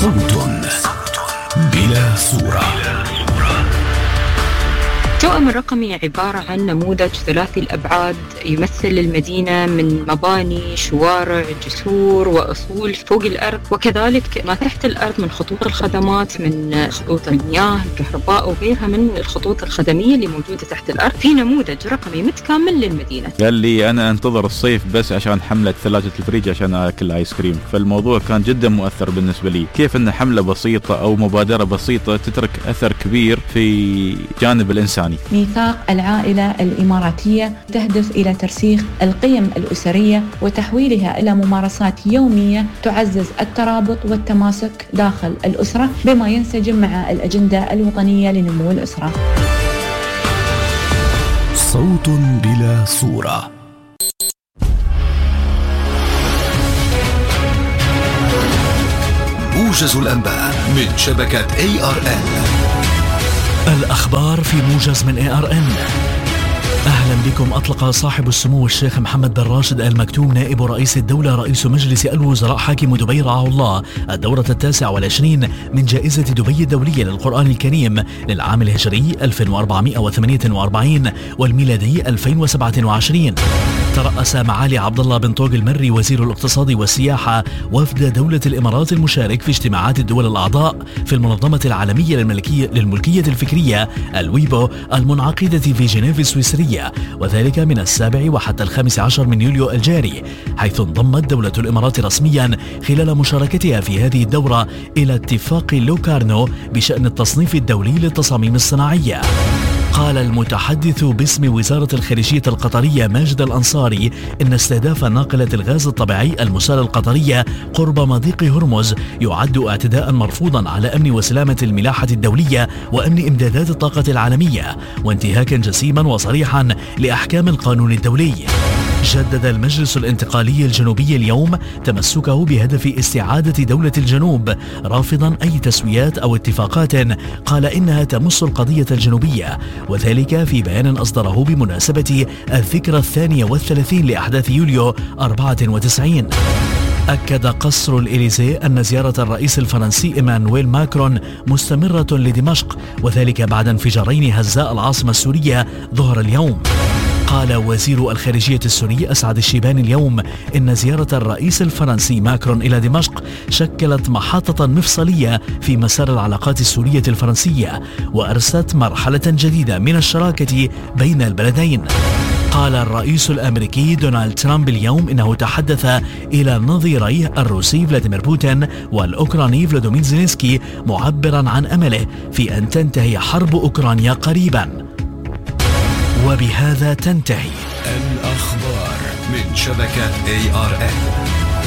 صوت بلا صورة. التوأم الرقمي عبارة عن نموذج ثلاثي الأبعاد يمثل المدينة من مباني، شوارع، جسور وأصول فوق الأرض، وكذلك ما تحت الأرض من خطوط الخدمات، من خطوط المياه، الكهرباء وغيرها من الخطوط الخدمية اللي موجودة تحت الأرض، في نموذج رقمي متكامل للمدينة. قال لي أنا أنتظر الصيف بس عشان حملة ثلاجة الفريج عشان أكل آيس كريم، فالموضوع كان جدا مؤثر بالنسبة لي. كيف أن حملة بسيطة أو مبادرة بسيطة تترك أثر كبير في جانب الإنساني. ميثاق العائلة الإماراتية تهدف إلى ترسيخ القيم الأسرية وتحويلها إلى ممارسات يومية تعزز الترابط والتماسك داخل الأسرة، بما ينسجم مع الأجندة الوطنية لنمو الأسرة. صوت بلا صورة. موجز الأنباء من شبكة ARN. الأخبار في موجز من ARN. أهلا بكم. أطلق صاحب السمو الشيخ محمد بن راشد آل مكتوم نائب رئيس الدولة رئيس مجلس الوزراء حاكم دبي رعاه الله الدورة 29 من جائزة دبي الدولية للقرآن الكريم للعام الهجري 1448 والميلادي 2027. ترأس معالي عبد الله بن طوق المري وزير الاقتصاد والسياحة وفد دولة الإمارات المشارك في اجتماعات الدول الأعضاء في المنظمة العالمية للملكية الفكرية الويبو المنعقدة في جنيف السويسرية، وذلك من 7 وحتى 15 من يوليو الجاري، حيث انضمت دولة الإمارات رسميا خلال مشاركتها في هذه الدورة إلى اتفاق لوكارنو بشأن التصنيف الدولي للتصاميم الصناعية. قال المتحدث باسم وزارة الخارجية القطرية ماجد الأنصاري إن استهداف ناقلة الغاز الطبيعي المسال القطرية قرب مضيق هرمز يعد اعتداء مرفوضا على أمن وسلامة الملاحة الدولية وأمن إمدادات الطاقة العالمية، وانتهاكا جسيما وصريحا لأحكام القانون الدولي. جدد المجلس الانتقالي الجنوبي اليوم تمسكه بهدف استعادة دولة الجنوب، رافضا أي تسويات أو اتفاقات قال إنها تمس القضية الجنوبية، وذلك في بيان أصدره بمناسبة الذكرى 32 لأحداث يوليو 94. أكد قصر الإليزيه أن زيارة الرئيس الفرنسي إيمانويل ماكرون مستمرة لدمشق، وذلك بعد انفجارين هزاء العاصمة السورية ظهر اليوم. قال وزير الخارجية السوري أسعد الشيباني اليوم إن زيارة الرئيس الفرنسي ماكرون إلى دمشق شكلت محطة مفصلية في مسار العلاقات السورية الفرنسية، وأرست مرحلة جديدة من الشراكة بين البلدين. قال الرئيس الأمريكي دونالد ترامب اليوم إنه تحدث إلى نظيريه الروسي فلاديمير بوتين والأوكراني فلاديمير زيلينسكي معبرا عن أمله في أن تنتهي حرب أوكرانيا قريبا. وبهذا تنتهي الأخبار من شبكة ARN.